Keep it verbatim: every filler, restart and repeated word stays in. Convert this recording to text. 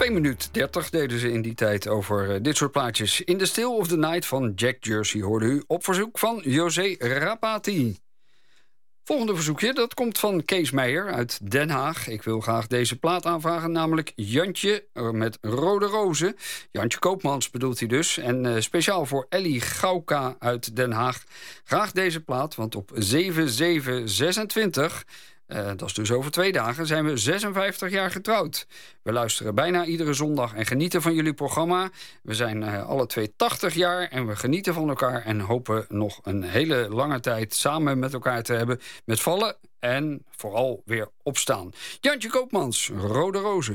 twee minuten dertig deden ze in die tijd over uh, dit soort plaatjes. In the Still of the Night van Jack Jersey hoorde u op verzoek van José Rapati. Volgende verzoekje, dat komt van Kees Meijer uit Den Haag. Ik wil graag deze plaat aanvragen, namelijk Jantje met Rode Rozen. Jantje Koopmans bedoelt hij dus. En uh, speciaal voor Ellie Gauka uit Den Haag. Graag deze plaat, want op zeven zeven zesentwintig... Uh, dat is dus over twee dagen, zijn we zesenvijftig jaar getrouwd. We luisteren bijna iedere zondag en genieten van jullie programma. We zijn uh, alle twee tachtig jaar en we genieten van elkaar... en hopen nog een hele lange tijd samen met elkaar te hebben... met vallen en vooral weer opstaan. Jantje Koopmans, Rode Rozen.